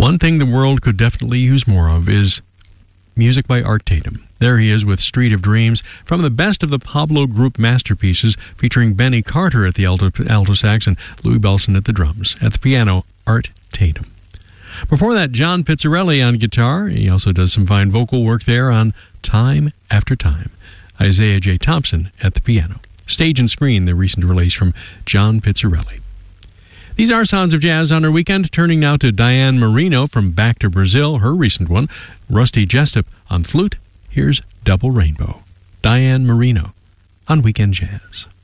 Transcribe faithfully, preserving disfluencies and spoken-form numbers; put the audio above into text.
One thing the world could definitely use more of is music by Art Tatum. There he is with Street of Dreams, from the best of the Pablo Group masterpieces, featuring Benny Carter at the alto, alto sax and Louis Bellson at the drums. At the piano, Art Tatum. Before that, John Pizzarelli on guitar. He also does some fine vocal work there on Time After Time. Isaiah J. Thompson at the piano. Stage and Screen, the recent release from John Pizzarelli. These are Sounds of Jazz on our weekend, turning now to Diane Marino from Back to Brazil, her recent one. Rusty Jessup on flute. Here's Double Rainbow. Diane Marino on Weekend Jazz.